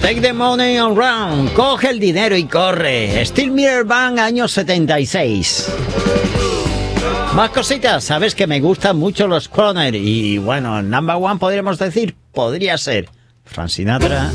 Take the money and run. Coge el dinero y corre. Steel Miller Band, año 76. Más cositas. Sabes que me gustan mucho los Croner. Y bueno, number one podríamos decir. Podría ser Frank Sinatra.